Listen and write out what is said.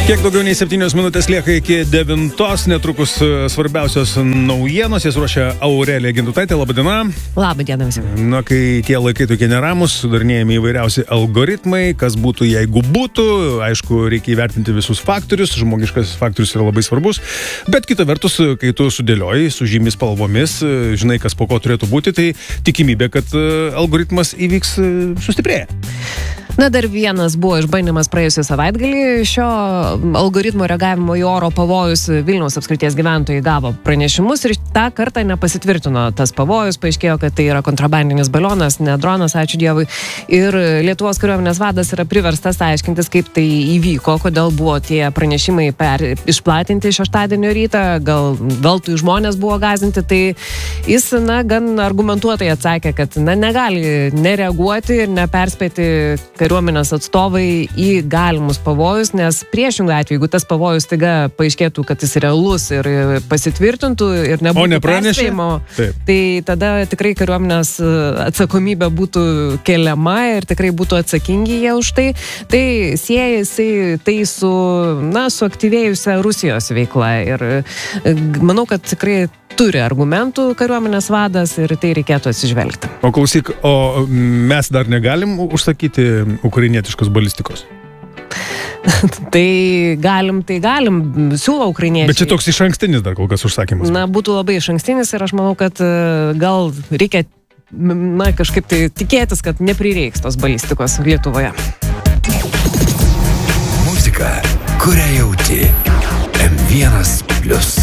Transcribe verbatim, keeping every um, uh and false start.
Kiek daugiau nei septynios minutės lieka iki devintos, netrukus svarbiausios naujienos, jas ruošia Aurelija Gintutaitė. Labą dieną. Labą dieną visi. Na, kai tie laikai tokie neramus, sudarinėjami įvairiausi algoritmai, kas būtų, jeigu būtų. Aišku, reikia įvertinti visus faktorius, žmogiškas faktorius yra labai svarbus, bet kita vertus, kai tu sudėlioji su žymis spalvomis, žinai, kas po ko turėtų būti, tai tikimybė, kad algoritmas įvyks, sustiprėja. Na, dar vienas buvo išbandymas praėjusią savaitgalį. Šio algoritmo reagavimo į oro pavojus Vilniaus apskrities gyventojai gavo pranešimus ir tą kartą nepasitvirtino tas pavojus. Paaiškėjo, kad tai yra kontrabandinis balionas, ne dronas, ačiū Dievui. Ir Lietuvos kariuomenės vadas yra priverstas aiškintis, kaip tai įvyko, kodėl buvo tie pranešimai per, išplatinti šeštadienio rytą, gal veltui žmonės buvo gąsdinti. Tai jis, na, gan argumentuotai atsakė, kad, na, negali nereaguoti ir neperspėti kariuomenės atstovai į galimus pavojus, nes priešingų atveju, jeigu tas pavojus staiga paaiškėtų, kad jis realus ir pasitvirtintų ir nebūtų perspėjimo, tai tada tikrai kariuomenės atsakomybė būtų keliama ir tikrai būtų atsakingi jie už tai. Tai siejasi tai su, na, suaktyvėjusia Rusijos veikla ir manau, kad tikrai turi argumentų kariuomenės vadas ir tai reikėtų atsižvelgti. O klausyk, o mes dar negalim užsakyti ukrainietiškos balistikos? Tai galim, tai galim, siūlo ukrainiečiai. Bet čia toks iš ankstinis dar kol kas užsakymas. Na, būtų labai iš ankstinis ir aš manau, kad gal reikia, na, kažkaip tai tikėtis, kad neprireiks tos balistikos Lietuvoje. Muzika, kurią jauti. M vienas plius.